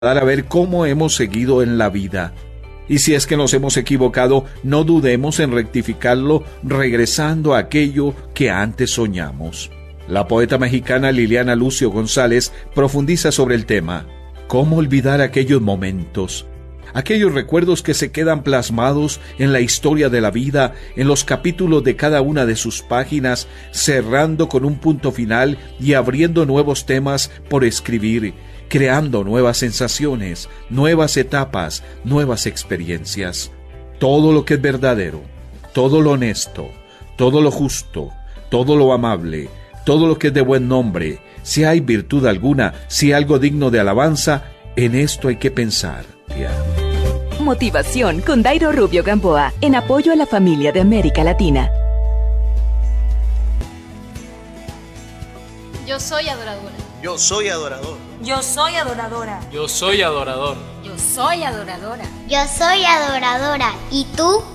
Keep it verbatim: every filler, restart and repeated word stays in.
a ver cómo hemos seguido en la vida. Y si es que nos hemos equivocado, no dudemos en rectificarlo regresando a aquello que antes soñamos. La poeta mexicana Liliana Lucio González profundiza sobre el tema. ¿Cómo olvidar aquellos momentos? Aquellos recuerdos que se quedan plasmados en la historia de la vida, en los capítulos de cada una de sus páginas, cerrando con un punto final y abriendo nuevos temas por escribir, creando nuevas sensaciones, nuevas etapas, nuevas experiencias. Todo lo que es verdadero, todo lo honesto, todo lo justo, todo lo amable, todo lo que es de buen nombre, si hay virtud alguna, si algo digno de alabanza, en esto hay que pensar. Yeah. Motivación con Dairo Rubio Gamboa, en apoyo a la familia de América Latina. Yo soy adoradora. Yo soy adorador. Yo soy adoradora. Yo soy adorador. Yo soy adoradora. Yo soy adoradora. ¿Y tú?